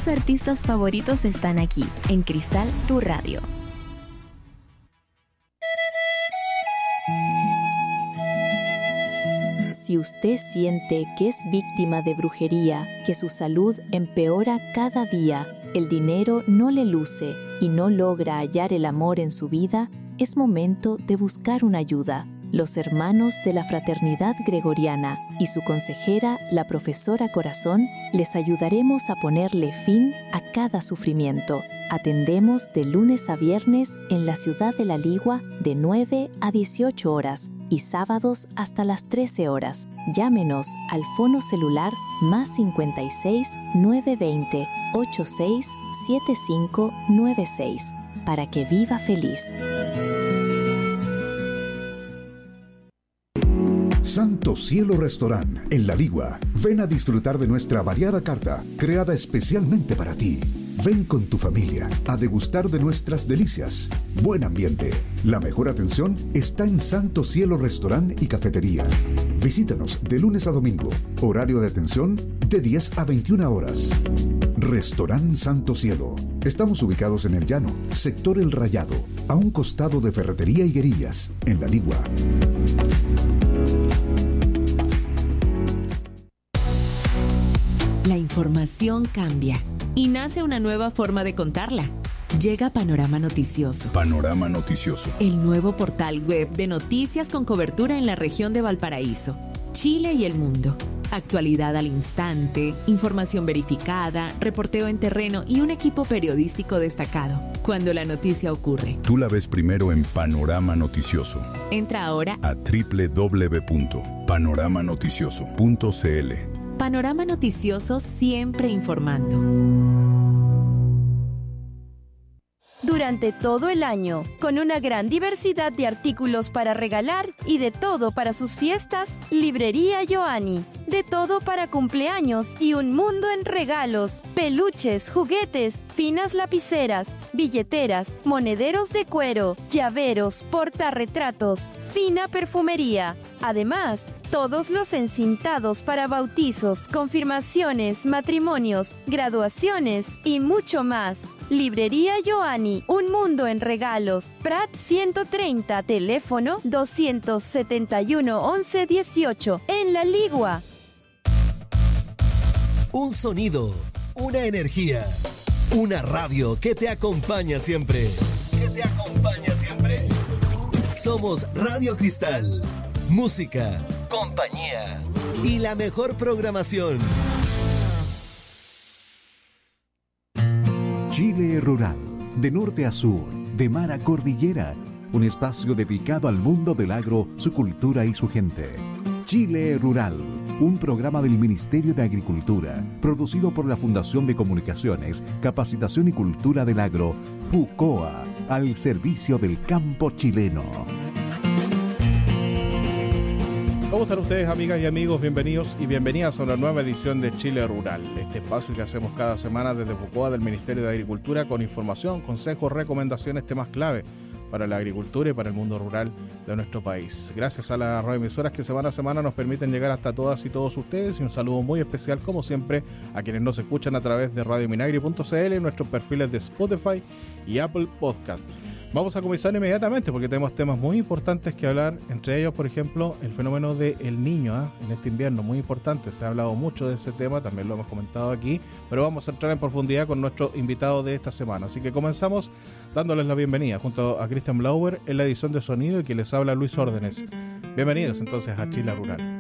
Tus artistas favoritos están aquí, en Cristal, tu radio. Si usted siente que es víctima de brujería, que su salud empeora cada día, el dinero no le luce y no logra hallar el amor en su vida, es momento de buscar una ayuda. Los hermanos de la Fraternidad Gregoriana y su consejera, la profesora Corazón, les ayudaremos a ponerle fin a cada sufrimiento. Atendemos de lunes a viernes en la ciudad de La Ligua de 9 a 18 horas y sábados hasta las 13 horas. Llámenos al fono celular +56 920 86 7596 para que viva feliz. Santo Cielo Restaurant en La Ligua. Ven a disfrutar de nuestra variada carta, creada especialmente para ti. Ven con tu familia a degustar de nuestras delicias. Buen ambiente. La mejor atención está en Santo Cielo Restaurant y Cafetería. Visítanos de lunes a domingo. Horario de atención de 10 a 21 horas. Restaurant Santo Cielo. Estamos ubicados en El Llano, sector El Rayado, a un costado de Ferretería Higuerillas, en La Ligua. La información cambia y nace una nueva forma de contarla. Llega Panorama Noticioso. Panorama Noticioso. El nuevo portal web de noticias con cobertura en la región de Valparaíso, Chile y el mundo. Actualidad al instante, información verificada, reporteo en terreno y un equipo periodístico destacado. Cuando la noticia ocurre, tú la ves primero en Panorama Noticioso. Entra ahora a www.panoramanoticioso.cl. Panorama Noticioso, siempre informando. Durante todo el año, con una gran diversidad de artículos para regalar y de todo para sus fiestas, Librería Yoani. De todo para cumpleaños y un mundo en regalos, peluches, juguetes, finas lapiceras, billeteras, monederos de cuero, llaveros, portarretratos, fina perfumería. Además, todos los encintados para bautizos, confirmaciones, matrimonios, graduaciones y mucho más. Librería Yoani, un mundo en regalos. Prat 130, teléfono 271 11 18, en La Ligua. Un sonido, una energía, una radio que te acompaña siempre. Somos Radio Cristal. Música, compañía y la mejor programación. Chile Rural, de norte a sur, de mar a cordillera, un espacio dedicado al mundo del agro, su cultura y su gente. Chile Rural, un programa del Ministerio de Agricultura, producido por la Fundación de Comunicaciones, Capacitación y Cultura del Agro, FUCOA, al servicio del campo chileno. ¿Cómo están ustedes, amigas y amigos? Bienvenidos y bienvenidas a una nueva edición de Chile Rural, este espacio que hacemos cada semana desde FUCOA del Ministerio de Agricultura con información, consejos, recomendaciones, temas clave para la agricultura y para el mundo rural de nuestro país. Gracias a las radioemisoras que semana a semana nos permiten llegar hasta todas y todos ustedes, y un saludo muy especial, como siempre, a quienes nos escuchan a través de radiominagri.cl, en nuestros perfiles de Spotify y Apple Podcast. Vamos a comenzar inmediatamente porque tenemos temas muy importantes que hablar, entre ellos, por ejemplo, el fenómeno del Niño en este invierno, muy importante. Se ha hablado mucho de ese tema, también lo hemos comentado aquí, pero vamos a entrar en profundidad con nuestro invitado de esta semana. Así que comenzamos dándoles la bienvenida junto a Christian Blauer en la edición de sonido, y quien les habla, Luis Órdenes. Bienvenidos entonces a Chile Rural.